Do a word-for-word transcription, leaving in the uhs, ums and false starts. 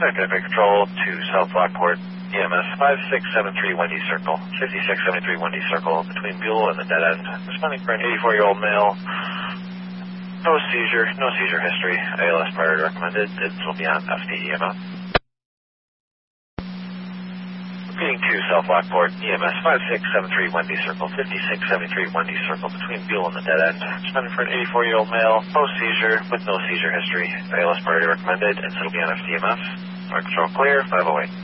Traffic Control to South Lockport, E M S five six seven three Wendy Circle, fifty-six seventy-three Wendy Circle, between Buell and the dead end. Responding for an eighty-four-year-old male. No seizure, no seizure history. A L S priority recommended. It will be on F D E M S. Repeating to South Lockport, E M S five six seven three Wendy Circle, fifty-six seventy-three Wendy Circle, between Buell and the dead end. Responding for an eighty-four-year-old male. No seizure, with no seizure history. A L S priority recommended. It will be on F D E M S. Fire control clear, five oh eight.